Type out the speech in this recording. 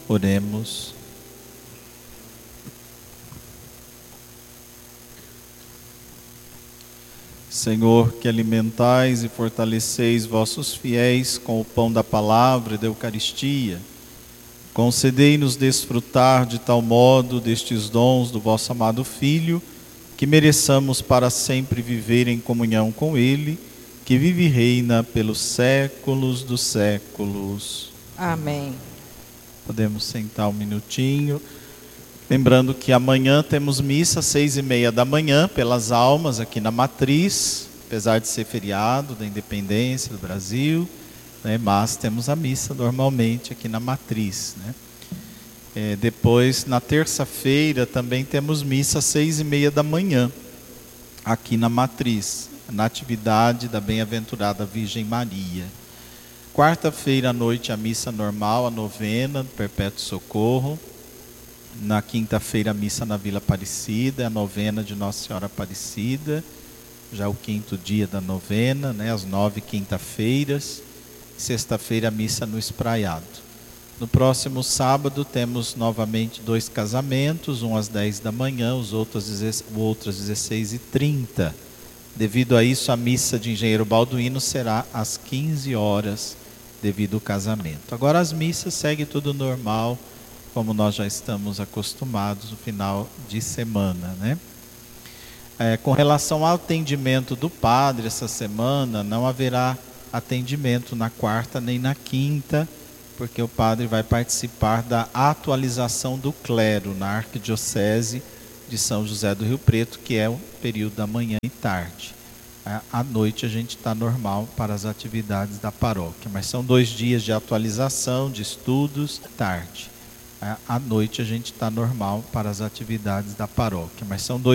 Oremos. Senhor, que alimentais e fortaleceis vossos fiéis com o pão da palavra e da Eucaristia, concedei-nos desfrutar de tal modo destes dons do vosso amado Filho, que mereçamos para sempre viver em comunhão com Ele, que vive e reina pelos séculos dos séculos. Amém. Podemos sentar um minutinho. Lembrando que amanhã temos missa às 6h30 da manhã, pelas almas aqui na Matriz, apesar de ser feriado da independência do Brasil, né, mas temos a missa normalmente aqui na Matriz, né? Depois, na terça-feira, também temos missa às 6h30 da manhã, aqui na Matriz, a Natividade da Bem-aventurada Virgem Maria. Quarta-feira à noite, a missa normal, a novena do Perpétuo Socorro. Na quinta-feira, a missa na Vila Aparecida, a novena de Nossa Senhora Aparecida, já o 5º dia da novena, né, às 9 quinta-feiras. Sexta-feira, a missa no Espraiado. No próximo sábado, temos novamente 2 casamentos, um às 10 da manhã, o outro às 16h30. Devido a isso, a missa de Engenheiro Balduino será às 15 horas, devido ao casamento. Agora as missas seguem tudo normal, como nós já estamos acostumados no final de semana, né? Com relação ao atendimento do padre, essa semana não haverá atendimento na quarta nem na quinta, porque o padre vai participar da atualização do clero na Arquidiocese de São José do Rio Preto, que é o período da manhã e tarde. À noite a gente está normal para as atividades da paróquia, mas são 2 dias de atualização, de estudos, tarde. À noite a gente está normal para as atividades da paróquia, mas são 2